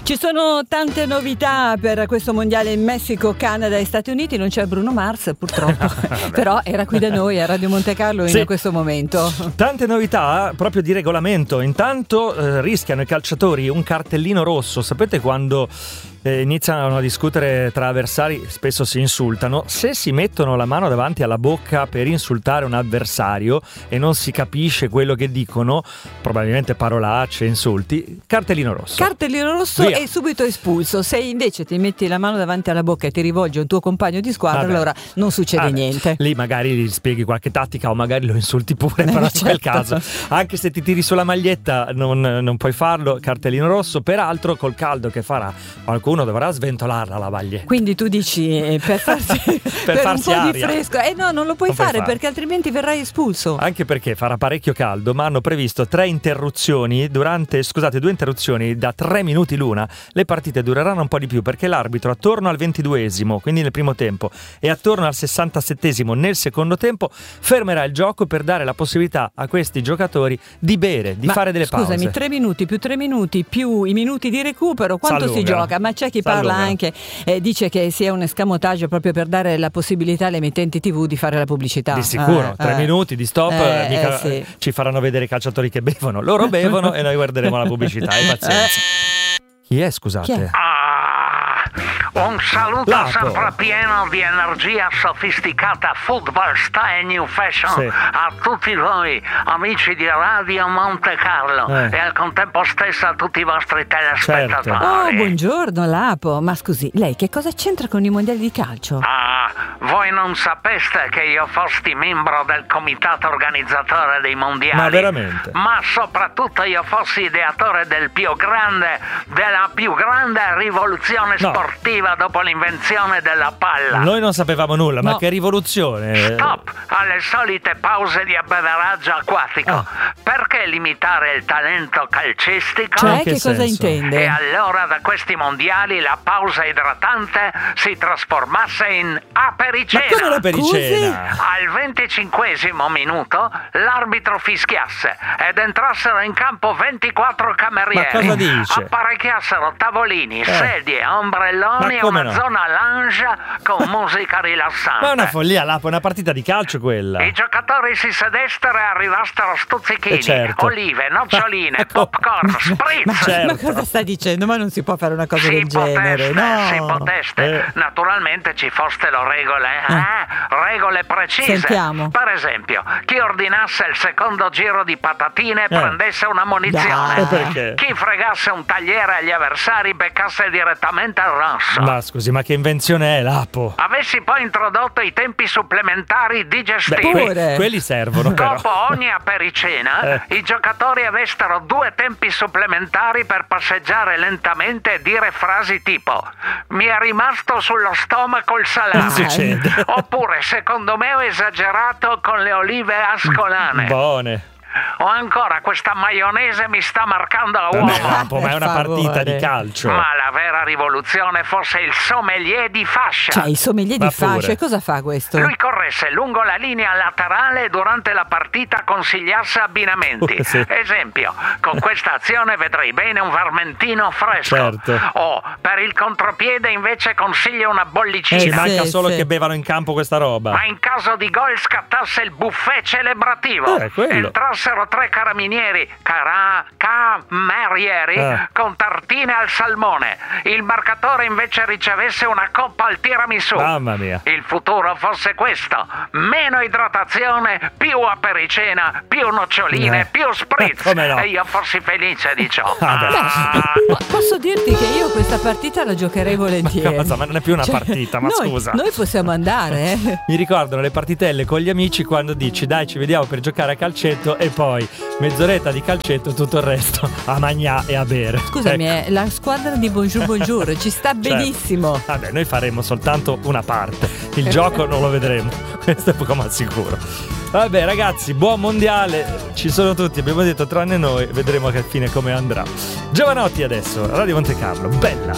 Ci sono tante novità per questo mondiale in Messico, Canada e Stati Uniti. Non c'è Bruno Mars purtroppo, però era qui da noi a Radio Monte Carlo in questo momento. Tante novità proprio di regolamento. Intanto rischiano i calciatori un cartellino rosso. Sapete quando iniziano a discutere tra avversari, spesso si insultano. Se si mettono la mano davanti alla bocca per insultare un avversario e non si capisce quello che dicono, probabilmente parolacce, insulti, cartellino rosso. Cartellino rosso e subito espulso. Se invece ti metti la mano davanti alla bocca e ti rivolgi a un tuo compagno di squadra, allora non succede niente. Lì magari gli spieghi qualche tattica o magari lo insulti pure, però in quel caso, anche se ti tiri sulla maglietta non puoi farlo, cartellino rosso. Peraltro col caldo che farà, qualcuno dovrà sventolarla la maglietta. Quindi tu dici per farsi per un po' aria. di fresco, no, non lo puoi fare perché altrimenti verrai espulso. Anche perché farà parecchio caldo, ma hanno previsto 2 interruzioni da 3 minuti l'una. Le partite dureranno un po' di più perché l'arbitro attorno al 22esimo, quindi nel primo tempo, e attorno al 67esimo nel secondo tempo fermerà il gioco per dare la possibilità a questi giocatori di bere, di fare delle pause. Scusami, 3 minuti più 3 minuti più i minuti di recupero, quanto si gioca? Ma c'è chi parla anche, dice che sia un escamotaggio proprio per dare la possibilità alle emittenti TV di fare la pubblicità. Di sicuro, 3 minuti di stop, ci faranno vedere i calciatori che bevono. Loro bevono e noi guarderemo la pubblicità. Pazienza. Chi è, scusate? Un saluto sempre pieno di energia sofisticata, football style new fashion a tutti voi amici di Radio Monte Carlo e al contempo stesso a tutti i vostri telespettatori. Buongiorno Lapo, ma scusi, lei che cosa c'entra con i mondiali di calcio? Voi non sapeste che io fossi membro del comitato organizzatore dei mondiali? Ma veramente? Ma soprattutto io fossi ideatore della più grande rivoluzione sportiva dopo l'invenzione della palla. Noi non sapevamo nulla, ma che rivoluzione! Stop alle solite pause di abbeveraggio acquatico. Perché limitare il talento calcistico? Cioè, che cosa intende? E allora da questi mondiali la pausa idratante si trasformasse in apericena. Ma come l'apericena? Al 25esimo minuto l'arbitro fischiasse ed entrassero in campo 24 camerieri. Ma cosa dice? Apparecchiassero tavolini, sedie, ombrelloni e una zona lounge con musica rilassante. Ma è una follia, Lapo, è una partita di calcio quella. I giocatori si sedestero e arrivassero stuzzichini, olive, noccioline, popcorn, spritz. Ma cosa sta dicendo? Ma non si può fare una cosa del genere. Si poteste. Naturalmente ci fossero regole precise. Sentiamo. Per esempio, chi ordinasse il secondo giro di patatine prendesse una munizione. Perché? Chi fregasse un tagliere agli avversari beccasse direttamente il rosso. Ma scusi, ma che invenzione è, Lapo? Avessi poi introdotto i tempi supplementari digestivi. Quelli servono però. Dopo ogni apericena i giocatori avessero 2 tempi supplementari per passeggiare lentamente e dire frasi tipo: mi è rimasto sullo stomaco il salame. Oppure secondo me ho esagerato con le olive ascolane. Buone. O ancora, questa maionese mi sta marcando a uomo. Ma è una partita di calcio. Ma la vera rivoluzione fosse il sommelier di fascia. Cioè, il sommelier di fascia, e cosa fa questo? Lui corresse lungo la linea laterale e durante la partita consigliasse abbinamenti. Esempio, con questa azione vedrei bene un vermentino fresco. O per il contropiede invece consiglia una bollicina. Ci manca solo che bevano in campo questa roba. Ma in caso di gol scattasse il buffet celebrativo. Entrassero 3 carabinieri con tartine al salmone. Il marcatore invece ricevesse una coppa al tiramisù. Mamma mia. Il futuro fosse questo: meno idratazione, più apericena, più noccioline, più spritz. E io fossi felice di ciò. Posso dirti che io questa partita la giocherei volentieri. Ma non è più una partita, ma scusa. Noi possiamo andare. Mi ricordano le partitelle con gli amici quando dici: dai, ci vediamo per giocare a calcetto, e poi mezz'oretta di calcetto, tutto il resto a mangiare e a bere. Scusami, è la squadra di Bonjour ci sta benissimo. Vabbè, noi faremo soltanto una parte, il gioco non lo vedremo, questo è poco ma sicuro. Vabbè ragazzi, buon mondiale, ci sono tutti, abbiamo detto tranne noi, vedremo che fine come andrà. Giovanotti adesso, Radio Monte Carlo, bella.